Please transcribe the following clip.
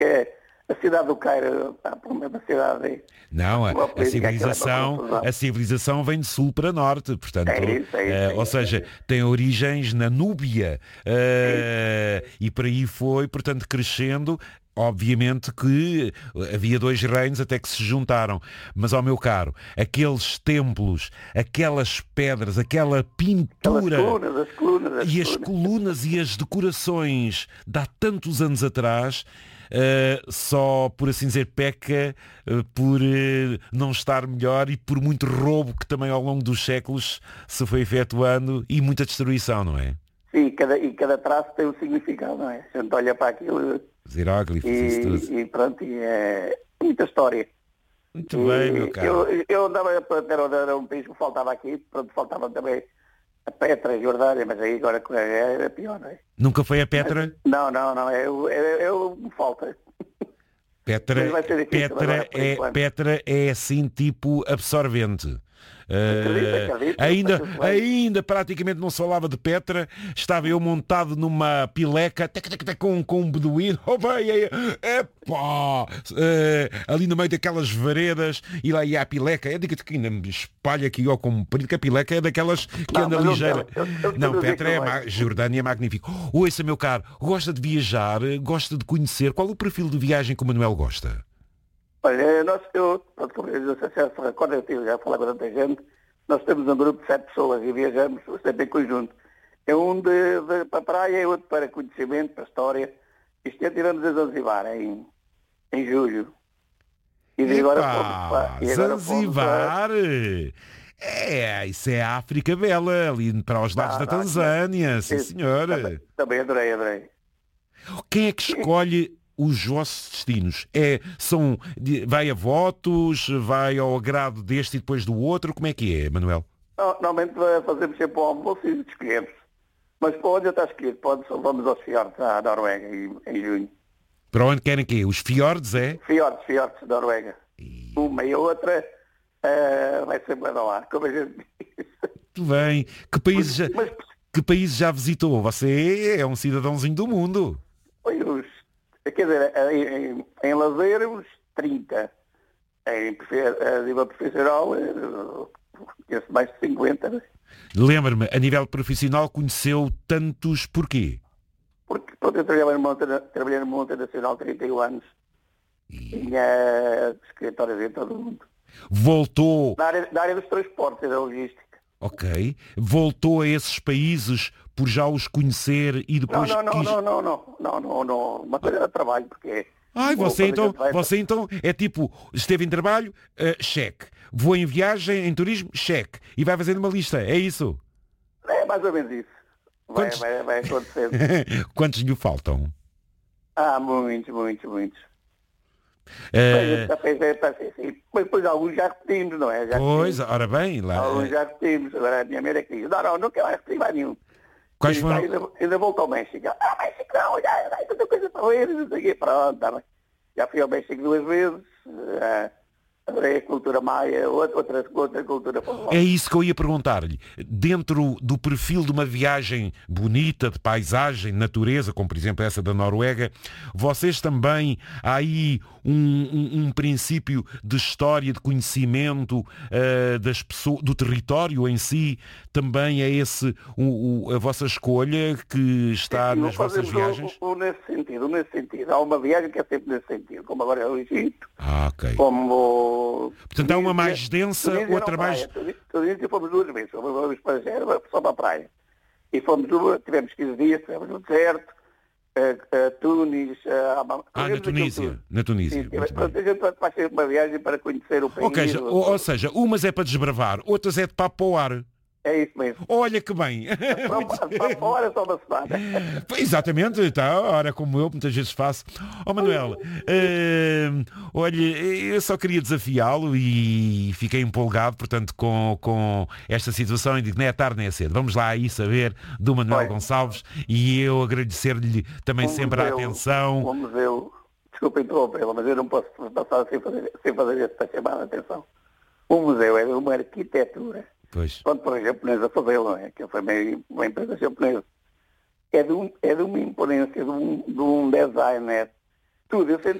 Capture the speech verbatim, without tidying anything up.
É, a cidade do Cairo, pá, por uma cidade... Não, a, uma a política, civilização, aquela confusão. a civilização vem de sul para norte, portanto, É isso, é isso, eh, é ou isso, seja, é isso. tem origens na Núbia, É isso. eh, e por aí foi, portanto, crescendo. Obviamente que havia dois reinos até que se juntaram, mas, ao meu caro, aqueles templos, aquelas pedras, aquela Aquelas pintura colunas, as colunas, as e as colunas. colunas e as decorações de há tantos anos atrás, eh, só, por assim dizer, peca eh, por eh, não estar melhor e por muito roubo que também ao longo dos séculos se foi efetuando e muita destruição, não é? Sim, cada, e cada traço tem um significado, não é? A gente olha para aquilo Os hieróglifos, isso tudo. e, e pronto, e é muita história. Muito bem, meu E caro. eu, eu andava, pronto, era, era um país que faltava aqui, pronto, faltava também a Petra, a Jordânia, mas aí agora era pior, não é? Nunca foi a Petra? Não, não, não, é, o- é, é o que me falta. Petra, Mas vai ser difícil Petra, agora, por é, enquanto. Petra é assim tipo absorvente. Acredito, Eh, acredito, ainda, está tudo bem. ainda praticamente não se falava de Petra, estava eu montado numa pileca tec, tec, tec, com, com um beduíno, oh, bem, é, epá, eh, ali no meio daquelas veredas, e lá ia a pileca, eu digo-te que ainda me espalha aqui ó, como perigo, que a pileca é daquelas que Não, anda mas eu- ligeira. eu- eu- eu Não, estou a dizer Petra que é não vai. ma- Jordânia é magnífico. Ouça, meu caro, gosta de viajar, gosta de conhecer, qual o perfil de viagem que o Manuel gosta? Olha, nós, eu, pronto, como eu não sei se já se recorda, eu tive já a falar com tanta gente, nós temos um grupo de sete pessoas e viajamos sempre em conjunto. É um de, de, para a praia e outro para conhecimento, para a história. Isto é, tiramos a Zanzibar em, em julho. E de agora fomos Epá, para... E agora fomos para... Zanzibar! É, isso é a África Bela, ali para os lados Não, da não, Tanzânia, sim isso, também, senhora. também adorei, adorei. Quem é que escolhe os vossos destinos? É, são, de- vai a votos, vai ao agrado deste e depois do outro? Como é que é, Manuel? No- Normalmente eh, fazemos sempre o almoço e escolhemos. Mas para onde está escolhido? Pode, vamos aos fiordes, à Noruega, em, em junho. Para onde querem que é? Os fiordes, é? Fiordes, fiordes da Noruega. E- Uma e a outra eh, vai ser para lá, como a gente diz. Muito bem. Que países já, Mas que países já visitou? Você é um cidadãozinho do mundo. foi os, quer dizer, em, em, em lazer uns trinta. Em profe- a nível profissional, eh, conheço mais de cinquenta. Né? Lembra-me, a nível profissional conheceu tantos porquê? Porque pronto, eu trabalhei numa, multina- trabalhei numa multinacional há trinta e um anos. Tinha escritórios em todo o mundo. Voltou, Na área, na área dos transportes e da logística. ok, voltou a esses países por já os conhecer e Não, depois não, não, quis... não, não, não, não, não, não. Uma coisa era trabalho, porque... Ai, Bom, você quando a então, gente vai- você então é tipo, esteve em trabalho, eh, cheque. Vou em viagem, em turismo, cheque. E vai fazendo uma lista, é isso? É mais ou menos isso. Vai, Quantos- vai, vai acontecendo. Quantos lhe faltam? Ah, muitos, muitos, muitos. Eh, Mas a gente já fez, é, tá, assim, assim. Mas depois alguns já repetimos, não é? Já pois, repetimos. ora bem, lá, Alguns eh, já repetimos. Agora a minha mulher é que diz, não, não, não quero mais repetir mais nenhum. quais E, foram... tá, ainda, ainda volto ao México. Ah, México não, já, já, tanta coisa para ver, não sei o quê. Pronto, tá bem. Já fui ao México duas vezes. ah, adorei a cultura maia, outra, outra, outra cultura. É isso que eu ia perguntar-lhe. Dentro do perfil de uma viagem bonita, de paisagem, natureza, como por exemplo essa da Noruega, vocês também, há aí um, um- um princípio de história, de conhecimento eh, das pessoas, do território em si, também é esse o- o- a vossa escolha que está Sim, nas vossas fazemos viagens? O, o, nesse sentido, nesse sentido. Há uma viagem que é sempre nesse sentido, como agora é o Egito, Ah, ok. como... Portanto, há uma mais densa, Tunísia outra não, mais... praia. Tunísia fomos duas vezes, fomos uma vez para a Gerba, só para a praia. E fomos uma, tivemos quinze dias, estivemos no deserto, a, a Tunis, a, a, Ah, na fazemos aquilo Tunísia. tudo. Na Tunísia. Sim, Muito portanto, bem. a gente faz sempre uma viagem para conhecer o país. Ou seja, ou, ou seja, umas é para desbravar, outras é de papo para o ar. É isso mesmo. Olha que bem. Para, para fora é só uma semana. Exatamente, tá, ora como eu muitas vezes faço. Ó Manuel, hum, olha, eu só queria desafiá-lo e fiquei empolgado, portanto, com, com esta situação e digo, nem é tarde nem é cedo. Vamos lá aí saber do Manuel Olha. Gonçalves e eu agradecer-lhe também Um sempre a museu- atenção. Um museu, desculpa interrompê-la, mas eu não posso passar sem fazer, sem fazer esta chamada de atenção. Um museu é de uma arquitetura. Pois. Quando por exemplo, japonesa a fazê-lo, não é? Que foi meio uma empresa japonesa. É de, um, é de uma imponência, de um, de um designer tudo. Eu